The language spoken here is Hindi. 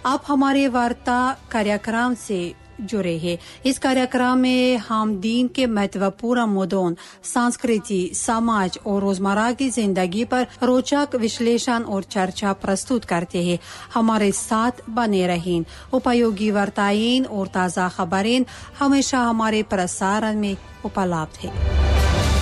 आप हमारे वार्ता कार्यक्रम से जुड़े हैं। इस कार्यक्रम में हम दीन के महत्वपूर्ण मुद्दों, संस्कृति, समाज और रोजमर्रा की जिंदगी पर रोचक विश्लेषण और चर्चा प्रस्तुत करते हैं। हमारे साथ बने रहें। उपयोगी वार्ताएं और ताज़ा खबरें हमेशा हमारे प्रसारण में उपलब्ध है।